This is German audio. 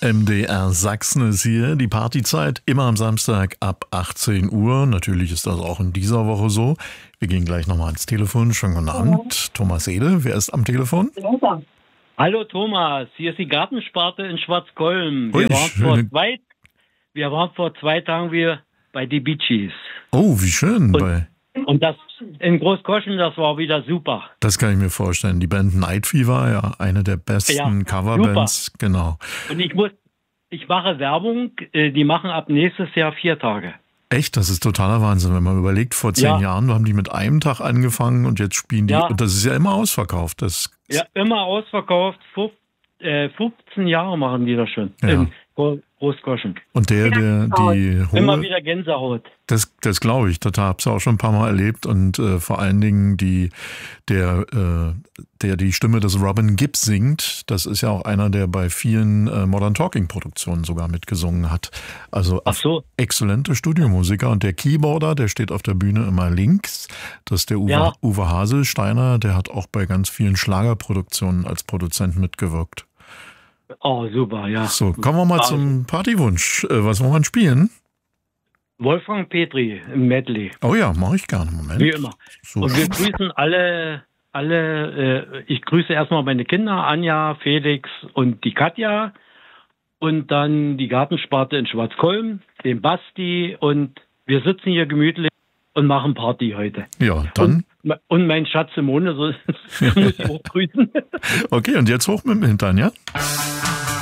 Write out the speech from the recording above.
MDR Sachsen ist hier, die Partyzeit, immer am Samstag ab 18 Uhr. Natürlich ist das auch in dieser Woche so. Wir gehen gleich nochmal ans Telefon. Schönen guten Abend. Thomas Ede, wer ist am Telefon? Hallo Thomas, hier ist die Gartensparte in Schwarzkolm. Ui, Wir waren vor 2 Tagen wieder bei die Bee Gees. Oh, wie schön. Und das in Großkoschen, das war wieder super. Das kann ich mir vorstellen. Die Band Night Fever, ja, eine der besten Coverbands, super. Genau. Und ich mache Werbung, die machen ab nächstes Jahr 4 Tage. Echt, das ist totaler Wahnsinn, wenn man überlegt, vor 10 Jahren haben die mit einem Tag angefangen und jetzt spielen die, und das ist ja immer ausverkauft. Immer ausverkauft, 15 Jahre machen die das schon. Ja. Großkoschen. Und die immer wieder Gänsehaut. Das glaube ich, das habe ich auch schon ein paar Mal erlebt und vor allen Dingen der die Stimme des Robin Gibb singt, das ist ja auch einer, der bei vielen Modern Talking Produktionen sogar mitgesungen hat. Also exzellente Studiomusiker und der Keyboarder, der steht auf der Bühne immer links, das ist der Uwe Haselsteiner, der hat auch bei ganz vielen Schlagerproduktionen als Produzent mitgewirkt. Oh, super, ja. So, kommen wir mal zum Partywunsch. Was wollen wir spielen? Wolfgang Petri im Medley. Oh ja, mache ich gerne. Moment. Wie immer. So. Und wir grüßen alle, ich grüße erstmal meine Kinder, Anja, Felix und die Katja. Und dann die Gartensparte in Schwarzkolm, den Basti. Und wir sitzen hier gemütlich und machen Party heute. Ja, dann. Und mein Schatz Simone, so muss ich auch grüßen. Okay, und jetzt hoch mit dem Hintern, ja?